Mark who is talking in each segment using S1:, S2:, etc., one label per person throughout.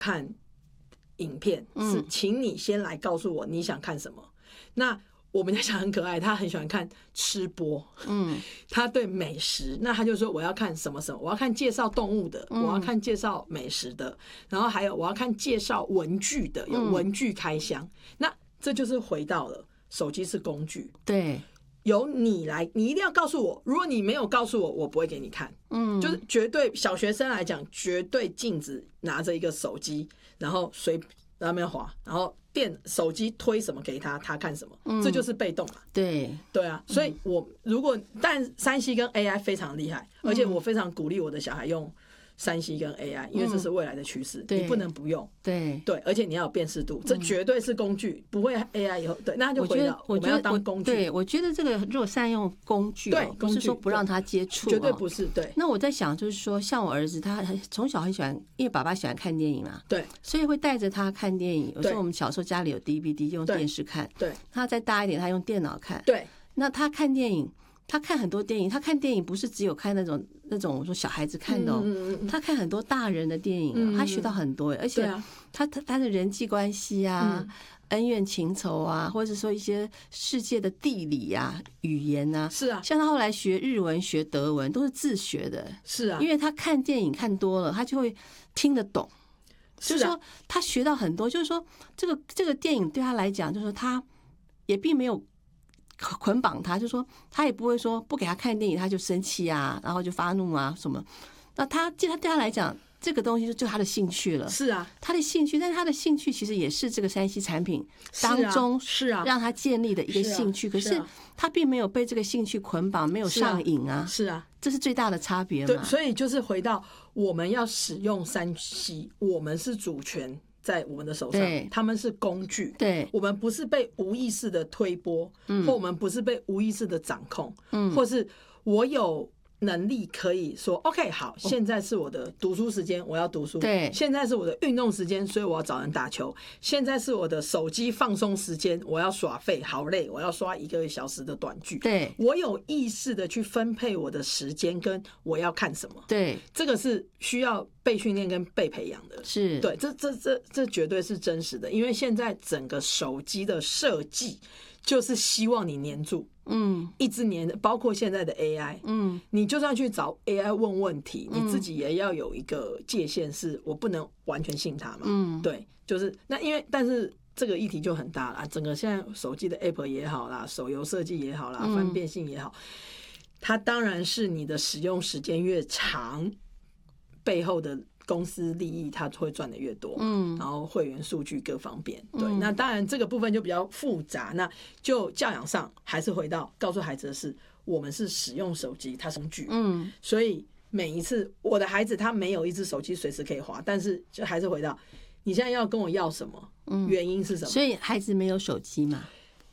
S1: 看影片，是请你先来告诉我你想看什么。那我们家小孩很可爱，他很喜欢看吃播，他对美食，那他就说我要看什么什么，我要看介绍动物的，我要看介绍美食的，然后还有我要看介绍文具的，有文具开箱。那这就是回到了手机是工具，
S2: 对，
S1: 由你来，你一定要告诉我，如果你没有告诉我，我不会给你看。就是绝对小学生来讲，绝对禁止拿着一个手机，然后随在那边滑，然后手机推什么给他，他看什么，这就是被动嘛。
S2: 对
S1: 啊，所以但3C 跟 AI 非常厉害，而且我非常鼓励我的小孩用3C 跟 AI， 因为这是未来的趋势，你不能不用。对，而且你要有辨识度，这绝对是工具，不会 AI 以后对，那就回到我们要当工具。
S2: 对，我觉得这个如果善用工具，不是说不让他接触，
S1: 绝对不是。对，
S2: 那我在想，就是说，像我儿子，他从小很喜欢，因为爸爸喜欢看电影嘛，
S1: 对，
S2: 所以会带着他看电影。有时候我们小时候家里有 DVD， 用电视看，
S1: 对，
S2: 他再大一点，他用电脑看，
S1: 对。
S2: 那他看电影。他看很多电影，他看电影不是只有看那种我说小孩子看的他看很多大人的电影他学到很多，而且他的人际关系啊、恩怨情仇啊，或者是说一些世界的地理啊、语言啊，
S1: 是啊，
S2: 像他后来学日文、学德文都是自学的，
S1: 是啊，
S2: 因为他看电影看多了，他就会听得懂，就是说他学到很多，就是说这个电影对他来讲，就是说他也并没有捆绑他，就说他也不会说不给他看电影他就生气啊，然后就发怒啊什么。那他对他来讲，这个东西就他的兴趣了。
S1: 是啊，
S2: 他的兴趣，但是他的兴趣其实也是这个3C 产品当中
S1: 是啊
S2: 让他建立的一个兴趣。可是他并没有被这个兴趣捆绑，没有上瘾啊。
S1: 是啊，
S2: 这是最大的差别嘛。
S1: 对，所以就是回到我们要使用3C，我们是主权在我们的手上，他们是工具，
S2: 对，
S1: 我们不是被无意识的推波，或我们不是被无意识的掌控，或是我有能力可以说 OK 好，现在是我的读书时间，我要读书，
S2: 对，
S1: 现在是我的运动时间，所以我要找人打球，现在是我的手机放松时间，我要耍废，好累，我要刷1个小时的短剧，
S2: 对，
S1: 我有意识的去分配我的时间跟我要看什么，
S2: 对，
S1: 这个是需要被训练跟被培养的，
S2: 是
S1: 对，这绝对是真实的，因为现在整个手机的设计就是希望你黏住，一直黏着，包括现在的 AI，你就算去找 AI 问问题，你自己也要有一个界限，是我不能完全信它嘛，对，就是那因为但是这个议题就很大啦，整个现在手机的 App 也好啦，手游设计也好啦，方便性也好，它当然是你的使用时间越长，背后的公司利益它会赚的越多，然后会员数据各方面，对，那当然这个部分就比较复杂，那就教养上还是回到告诉孩子的是，我们是使用手机，它是工具，所以每一次我的孩子他没有一只手机随时可以滑，但是就还是回到你现在要跟我要什么，原因是什么？
S2: 所以孩子没有手机嘛？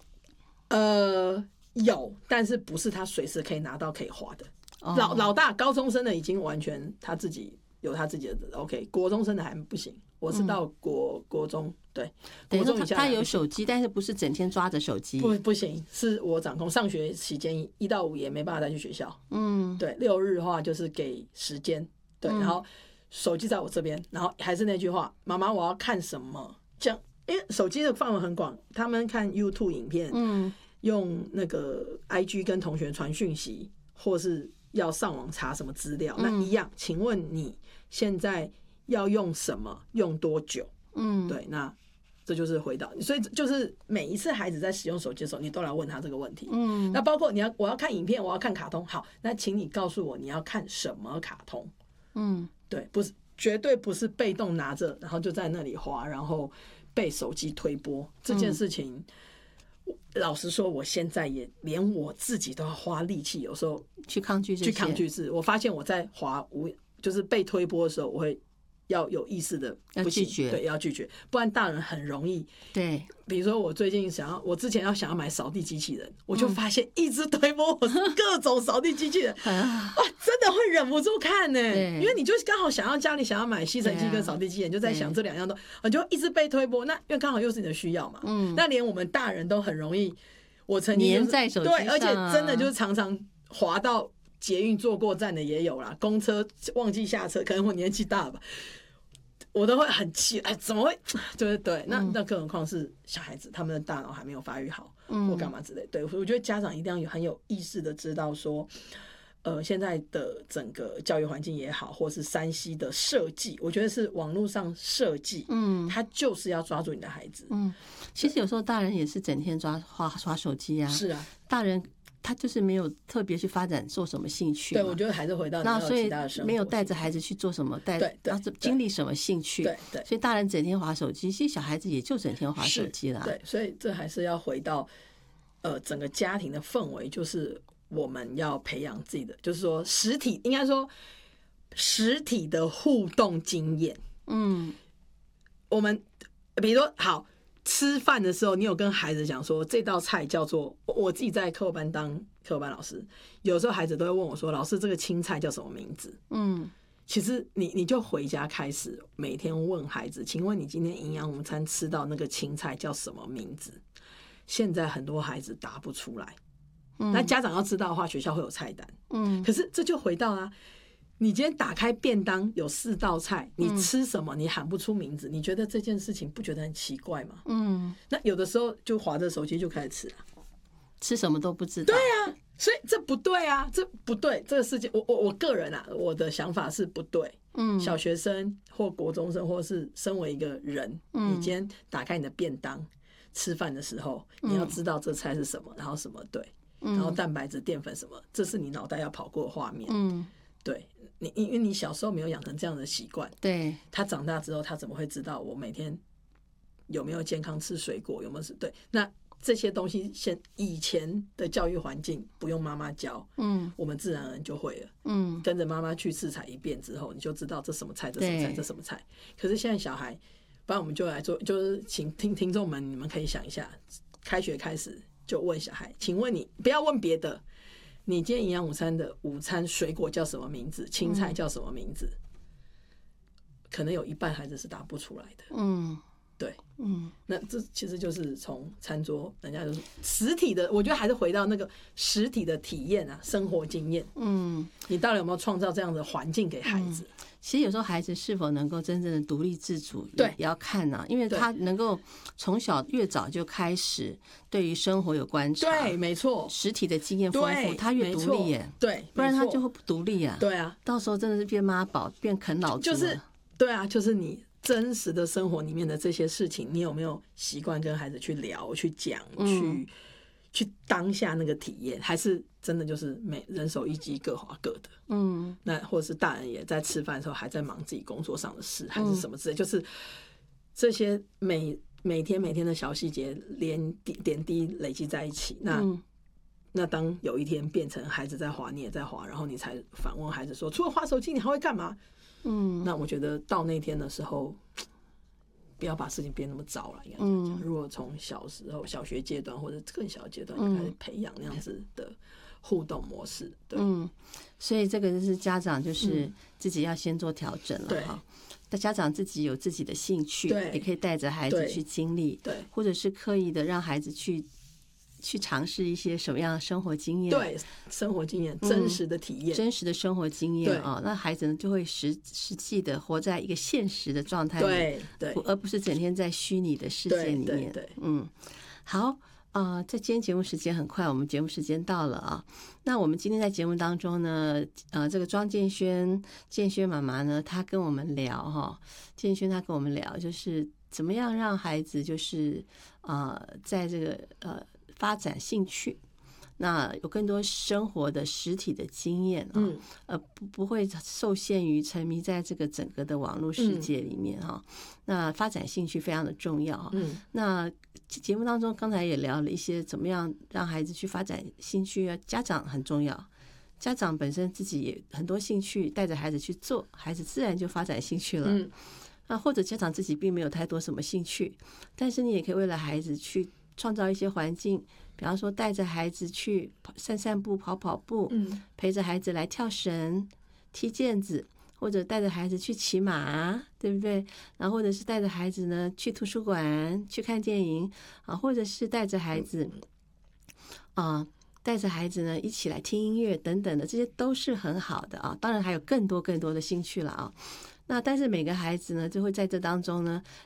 S1: 有，但是不是他随时可以拿到可以滑的。老大高中生的已经完全他自己有他自己的 OK， 国中生的还不行。我是到国中，对，
S2: 等于说他有手机，但是不是整天抓着手机？
S1: 不行，是我掌控。上学期间1到5也没办法带去学校，对，6日的话就是给时间，对，然后手机在我这边，然后还是那句话，妈妈我要看什么？这样，因为手机的范围很广，他们看 YouTube 影片，用那个 IG 跟同学传讯息，或是要上网查什么资料，那一样。请问你现在要用什么？用多久？对，那这就是回到，所以就是每一次孩子在使用手机的时候，你都来问他这个问题。那包括我要看影片，我要看卡通，好，那请你告诉我你要看什么卡通？对，不是，绝对不是被动拿着，然后就在那里滑，然后被手机推播这件事情。老实说，我现在也连我自己都要花力气，有时候
S2: 去抗拒
S1: 我发现我在滑就是被推播的时候，我会要有意识的
S2: 要拒绝，
S1: 对，要拒绝，不然大人很容易。
S2: 对，
S1: 比如说我最近我之前想要买扫地机器人，我就发现一直推播我各种扫地机器人，哇，真的会忍不住看呢，因为你就刚好家里想要买吸尘器跟扫地机器人，就在想这2样你就一直被推播，那因为刚好又是你的需要嘛，那连我们大人都很容易，我曾经
S2: 黏在手机上，
S1: 对，而且真的就是常常滑到捷运坐过站的也有啦，公车忘记下车，可能我年纪大吧。 我都会很气，哎，怎么会？对对对，那更何况是小孩子，他们的大脑还没有发育好，或干嘛之类。对，我觉得家长一定要很有意识的知道说，现在的整个教育环境也好，或是3C 的设计，我觉得是网络上设计，它就是要抓住你的孩子。
S2: 其实有时候大人也是整天刷手机啊。
S1: 是啊，
S2: 大人他就是没有特别去发展做什么兴趣。
S1: 对，我觉得还是回到你要有其他的生活，
S2: 没有带着孩子去做什么，经历什么兴趣。
S1: 对对，
S2: 所以大人整天滑手机，其实小孩子也就整天滑手机啦。
S1: 对，所以这还是要回到整个家庭的氛围，就是我们要培养自己的，就是说应该说实体的互动经验。我们比如说好。吃饭的时候，你有跟孩子讲说这道菜叫做，我自己在课后班当课后班老师，有时候孩子都会问我说，老师这个青菜叫什么名字？其实你就回家开始每天问孩子，请问你今天营养午餐吃到那个青菜叫什么名字？现在很多孩子答不出来，那家长要知道的话，学校会有菜单。可是这就回到啦。你今天打开便当有4道菜，你吃什么？你喊不出名字，你觉得这件事情不觉得很奇怪吗？那有的时候就滑着手机就开始吃了，
S2: 吃什么都不知道。
S1: 对啊，所以这不对啊，这不对。这个事情，我个人啊，我的想法是不对。小学生或国中生，或是身为一个人，你今天打开你的便当，吃饭的时候，你要知道这菜是什么，然后什么对，然后蛋白质、淀粉什么，这是你脑袋要跑过的画面。对。因为你小时候没有养成这样的习惯，
S2: 对，
S1: 他长大之后他怎么会知道我每天有没有健康吃水果，有没有是对？那这些东西以前的教育环境不用妈妈教，我们自然而然就会了，跟着妈妈去试采一遍之后，你就知道这什么菜，这什么菜，这什么菜。可是现在小孩，不然我们就来做，就是请听众们，你们可以想一下，开学开始就问小孩，请问你不要问别的。你今天营养午餐的午餐水果叫什么名字？青菜叫什么名字？可能有一半孩子是答不出来的。对，那这其实就是从餐桌，人家就是实体的，我觉得还是回到那个实体的体验啊，生活经验。你到底有没有创造这样的环境给孩子？
S2: 其实有时候孩子是否能够真正的独立自主，
S1: 对，
S2: 也要看啊，因为他能够从小越早就开始对于生活有观察，
S1: 对，没错，
S2: 实体的经验丰富，他越独立耶，
S1: 对，
S2: 不然他就会不独立啊，
S1: 对啊，
S2: 到时候真的是变妈宝，变啃老族，
S1: 就是对啊，就是你真实的生活里面的这些事情，你有没有习惯跟孩子去聊、去讲、去当下那个体验，还是真的就是人手一机各划各的？那或者是大人也在吃饭的时候还在忙自己工作上的事，还是什么之类，就是这些每天的小细节点滴累积在一起，那当有一天变成孩子在滑，你也在滑，然后你才反问孩子说，除了滑手机你还会干嘛？那我觉得到那天的时候，不要把事情变那么糟了，应该这样讲。如果从小时候小学阶段或者更小阶段就开始培养那样子的互动模式，对，
S2: 所以这个就是家长就是自己要先做调整了哈。那家长自己有自己的兴趣，也可以带着孩子去经历，对，或者是刻意的让孩子去尝试一些什么样的生活经验，
S1: 对，生活经验，真实的体验，
S2: 真实的生活经验啊，那孩子呢就会实际的活在一个现实的状态里，对，而不是整天在虚拟的世界里面。对，好。在今天节目时间很快，我们节目时间到了啊。那我们今天在节目当中呢，这个庄建轩妈妈呢，她跟我们聊哈，建轩她跟我们聊，就是怎么样让孩子就是在这个发展兴趣。那有更多生活的实体的经验不会受限于沉迷在这个整个的网络世界里面哈。那发展兴趣非常的重要。那节目当中刚才也聊了一些怎么样让孩子去发展兴趣啊，家长很重要，家长本身自己也很多兴趣，带着孩子去做，孩子自然就发展兴趣了。或者家长自己并没有太多什么兴趣，但是你也可以为了孩子去创造一些环境，比方说带着孩子去散步、跑步，陪着孩子来跳绳、踢毽子，或者带着孩子去骑马，对不对？然后或者是带着孩子呢去图书馆去看电影或者是带着孩子带着孩子呢一起来听音乐等等的，这些都是很好的啊。当然还有更多的兴趣了啊。那但是每个孩子呢，就会在这当中呢，